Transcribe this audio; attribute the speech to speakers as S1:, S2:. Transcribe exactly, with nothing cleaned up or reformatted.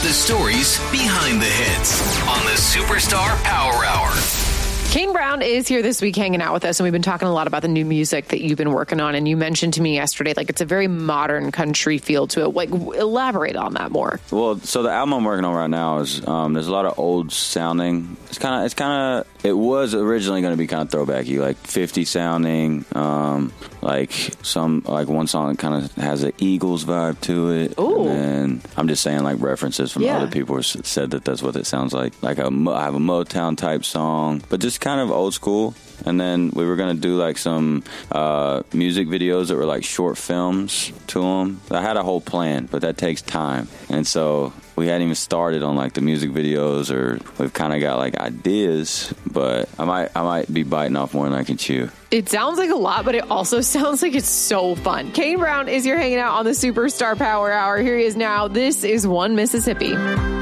S1: The stories behind the hits on the Superstar Power Hour.
S2: Kane Brown is here this week hanging out with us, and we've been talking a lot about the new music that you've been working on, and you mentioned to me yesterday, like, it's a very modern country feel to it. Like, elaborate on that more.
S3: Well, so the album I'm working on right now is, um, there's a lot of old sounding. It's kind of, it's kind of, it was originally going to be kind of throwbacky, like fifties sounding, um, like some, like one song kind of has an Eagles vibe to it.
S2: Ooh.
S3: And I'm just saying, like, references from
S2: Yeah.
S3: other people said that that's what it sounds like. Like, a, I have a Motown type song, but just kind of old school. And then we were going to do like some uh, music videos that were like short films to them. I had a whole plan, but that takes time. And so we hadn't even started on like the music videos, or we've kind of got like ideas, but I might I might be biting off more than I can chew.
S2: It sounds like a lot, but it also sounds like it's so fun. Kane Brown is here hanging out on the Superstar Power Hour. Here he is now. This is One Mississippi.